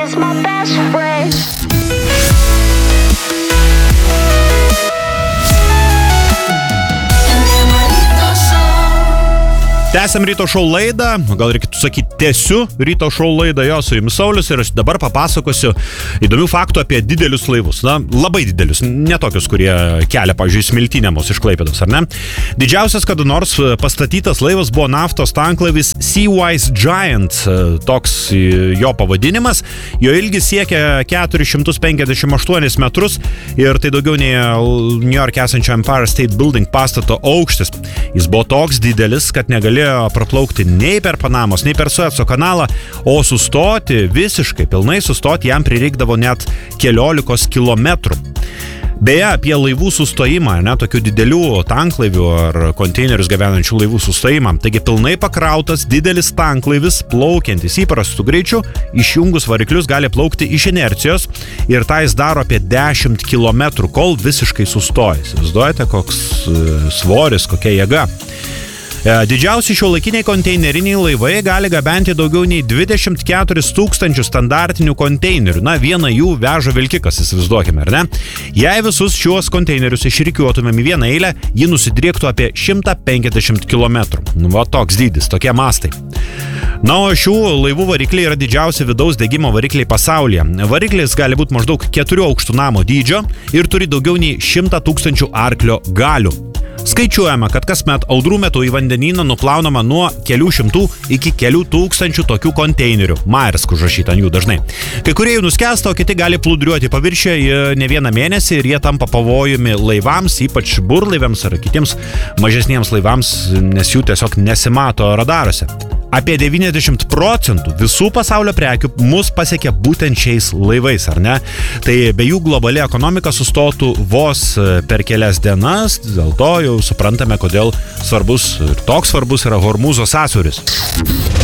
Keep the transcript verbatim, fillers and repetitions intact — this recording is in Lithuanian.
is my best friend. Tęsiam ryto šou laidą, gal reikėtų sakyti tęsiu ryto šou laidą, jo, su jumis Saulius ir aš dabar papasakosiu įdomių faktų apie didelius laivus. Na, labai didelius, ne tokius, kurie kelia, pavyzdžiui, Smiltynę mus iš Klaipėdos, ar ne? Didžiausias kada nors pastatytas laivas buvo naftos tanklaivis Seawise Giant, toks jo pavadinimas. Jo ilgis siekia keturis šimtus penkiasdešimt aštuonis metrus ir tai daugiau nei New York esančio Empire State Building pastato aukštis. Jis buvo toks didelis, kad negalėjo praplaukti nei per Panamos, nei per Sueco kanalą, o sustoti, visiškai pilnai sustoti, jam prireikdavo net keliolikos kilometrų. Beje, apie laivų sustojimą, ne, tokių didelių tanklaivių ar konteinerius gabenančių laivų sustojimą. Taigi pilnai pakrautas didelis tanklaivis, plaukiantis įprastu greičiu, išjungus variklius gali plaukti iš inercijos ir tai jis daro apie dešimt kilometrų, kol visiškai sustojasi. Įsivaizduojate, koks svoris, kokia jėga. Didžiausi šiuolaikiniai konteineriniai laivai gali gabenti daugiau nei dvidešimt keturis tūkstančius standartinių konteinerių. Na, vieną jų veža vilkikas, įsivaizduokime, ar ne? Jei visus šiuos konteinerius išrikiuotumėm į vieną eilę, ji nusidriektų apie šimtą penkiasdešimt kilometrų. Nu, va, toks dydis, tokie mastai. Na, o šių laivų varikliai yra didžiausi vidaus degimo varikliai pasaulyje. Variklis gali būti maždaug keturių aukštų namo dydžio ir turi daugiau nei šimtą tūkstančių arklio galių. Skaičiuojama, kad kasmet audrų metu į vandenyną nuplaunama nuo kelių šimtų iki kelių tūkstančių tokių konteinerių. Maersk užrašyta ant jų dažnai. Kai kurie jų nuskęsta, o kiti gali plūduriuoti paviršiuje ne vieną mėnesį ir jie tampa pavojumi laivams, ypač burlaiviams ar kitiems mažesniems laivams, nes jų tiesiog nesimato radaruose. Apie devyniasdešimt procentų visų pasaulio prekių mus pasiekia būtent šiais laivais, ar ne? Tai be jų globali ekonomika sustotų vos per kelias dienas, dėl to jau suprantame, kodėl svarbus ir toks svarbus yra Hormūzo sąsiauris.